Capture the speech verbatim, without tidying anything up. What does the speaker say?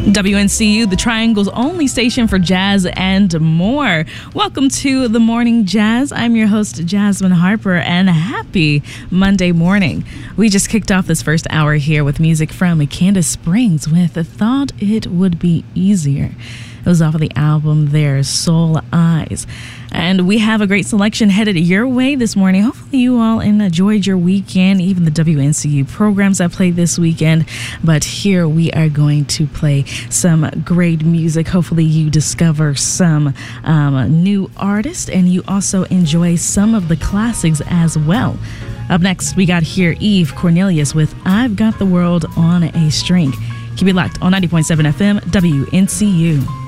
W N C U, the Triangle's only station for jazz and more. Welcome to The Morning Jazz. I'm your host, Jasmine Harper, and happy Monday morning. We just kicked off this first hour here with music from Candace Springs with Thought It Would Be Easier. It was off of the album Their Soul Eyes. And we have a great selection headed your way this morning. Hopefully you all enjoyed your weekend, even the W N C U programs that played this weekend. But here we are going to play some great music. Hopefully you discover some um, new artists and you also enjoy some of the classics as well. Up next, we got here Eve Cornelius with I've Got the World on a String. Keep it locked on ninety point seven F M, W N C U.